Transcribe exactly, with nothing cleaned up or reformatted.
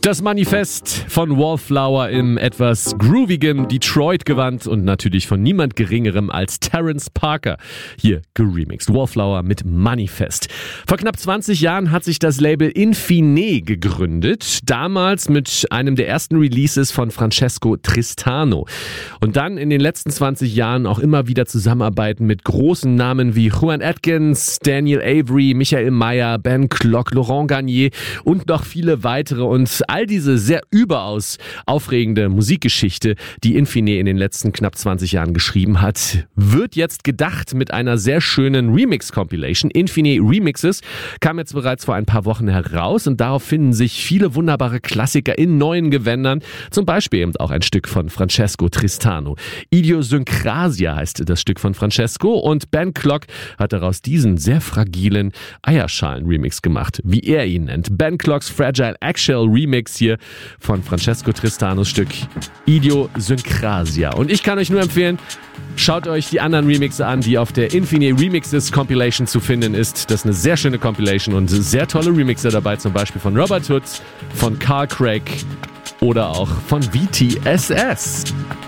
Das Manifest von Wallflower im etwas groovigen Detroit-Gewand und natürlich von niemand Geringerem als Terence Parker. Hier geremixed. Wallflower mit Manifest. Vor knapp zwanzig Jahren hat sich das Label Infine gegründet. Damals mit einem der ersten Releases von Francesco Tristano. Und dann in den letzten zwanzig Jahren auch immer wieder Zusammenarbeiten mit großen Namen wie Juan Atkins, Daniel Avery, Michael Mayer, Ben Klock, Laurent Garnier und noch viele weitere. Und all diese sehr überaus aufregende Musikgeschichte, die Infine in den letzten knapp zwanzig Jahren geschrieben hat, wird jetzt gedacht mit einer sehr schönen Remix-Compilation. Infine Remixes kam jetzt bereits vor ein paar Wochen heraus und darauf finden sich viele wunderbare Klassiker in neuen Gewändern. Zum Beispiel eben auch ein Stück von Francesco Tristano. Idiosynkrasia heißt das Stück von Francesco und Ben Klock hat daraus diesen sehr fragilen Eierschalen-Remix gemacht, wie er ihn nennt. Ben Klocks Fragile Actual Remix hier von Francesco Tristanos Stück Idiosynkrasia. Und ich kann euch nur empfehlen, schaut euch die anderen Remixe an, die auf der Infine Remixes Compilation zu finden ist. Das ist eine sehr schöne Compilation und sehr tolle Remixer dabei, zum Beispiel von Robert Hood, von Carl Craig oder auch von V T S S.